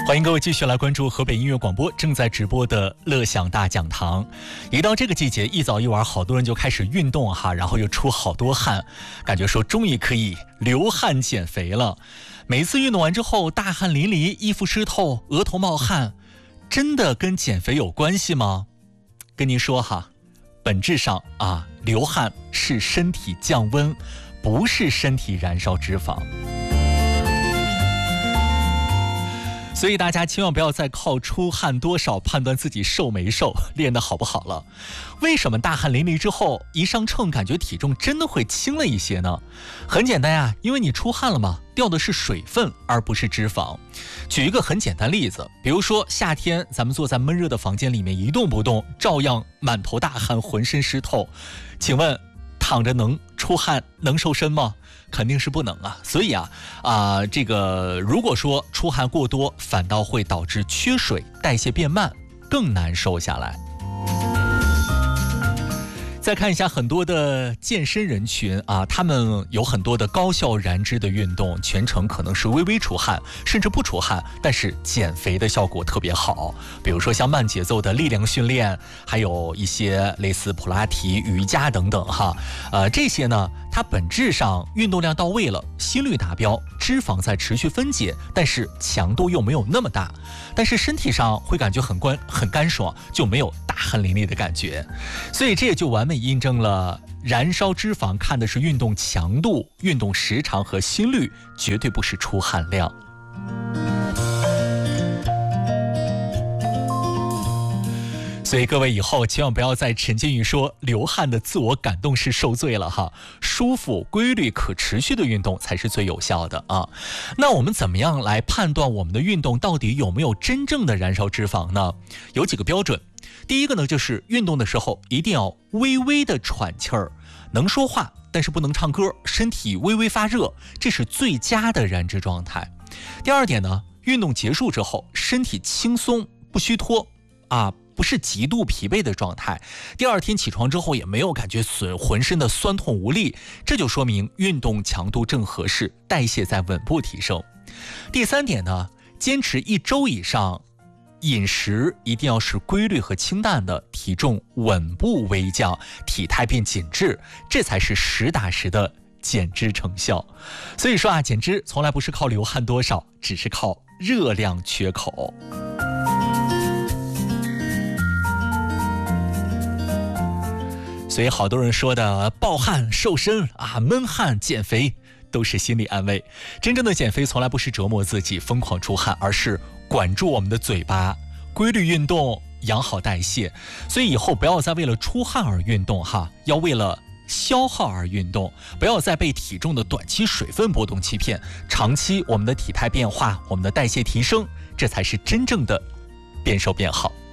欢迎各位继续来关注河北音乐广播正在直播的乐享大讲堂。一到这个季节，一早一晚好多人就开始运动哈，然后又出好多汗，感觉说终于可以流汗减肥了。每次运动完之后大汗淋漓，衣服湿透，额头冒汗，真的跟减肥有关系吗？跟您说哈，本质上流汗是身体降温，不是身体燃烧脂肪。所以大家千万不要再靠出汗多少判断自己瘦没瘦，练得好不好了。为什么大汗淋漓之后一上秤感觉体重真的会轻了一些呢？很简单呀，因为你出汗了嘛，掉的是水分而不是脂肪。举一个很简单例子，比如说夏天咱们坐在闷热的房间里面一动不动，照样满头大汗，浑身湿透。请问躺着能出汗能瘦身吗？肯定是不能啊。所以这个如果说出汗过多，反倒会导致缺水，代谢变慢，更难瘦下来。再看一下很多的健身人群他们有很多的高效燃脂的运动，全程可能是微微出汗，甚至不出汗，但是减肥的效果特别好。比如说像慢节奏的力量训练，还有一些类似普拉提、瑜伽等等这些呢，它本质上运动量到位了，心率达标，脂肪在持续分解，但是强度又没有那么大，但是身体上会感觉很干爽，就没有大汗淋漓的感觉。所以这也就完美印证了燃烧脂肪看的是运动强度、运动时长和心率，绝对不是出汗量。所以各位以后千万不要再沉浸于说流汗的自我感动是受罪了哈，舒服、规律、可持续的运动才是最有效的那我们怎么样来判断我们的运动到底有没有真正的燃烧脂肪呢？有几个标准。第一个呢，就是运动的时候一定要微微的喘气儿，能说话但是不能唱歌，身体微微发热，这是最佳的燃脂状态。第二点呢，运动结束之后身体轻松不虚脱不是极度疲惫的状态，第二天起床之后也没有感觉浑身的酸痛无力，这就说明运动强度正合适，代谢在稳步提升。第三点呢，坚持1周以上，饮食一定要是规律和清淡的，体重稳步微降，体态变紧致，这才是实打实的减脂成效。所以说减脂从来不是靠流汗多少，只是靠热量缺口。所以好多人说的暴汗瘦身闷汗减肥都是心理安慰。真正的减肥从来不是折磨自己疯狂出汗，而是管住我们的嘴巴，规律运动，养好代谢。所以以后不要再为了出汗而运动要为了消耗而运动，不要再被体重的短期水分波动欺骗，长期我们的体态变化，我们的代谢提升，这才是真正的变瘦变好。